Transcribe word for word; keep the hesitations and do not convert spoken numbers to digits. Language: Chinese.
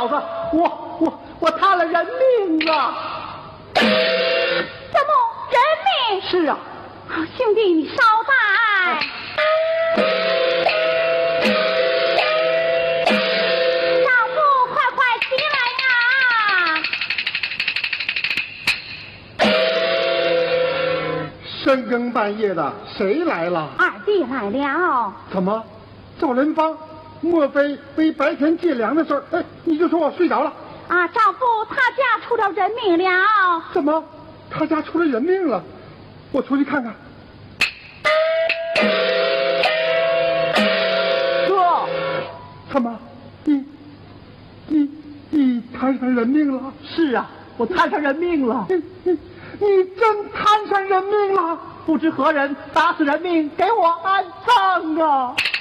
小子，我我我摊了人命啊！ 怎么人命？ 是啊， 兄弟你稍待。丈夫快快起来呀！ 深更半夜的，谁来了？ 二弟来了。 怎么，赵仁芳？莫非为白天借粮的事儿？哎，你就说我睡着了。 啊，丈夫他家出了人命了。 怎么，他家出了人命了？我出去看看。 哥， 怎么，你，你，你摊上人命了？ 是啊，我摊上人命了。 你你你真摊上人命了？ 不知何人打死人命，给我安葬啊！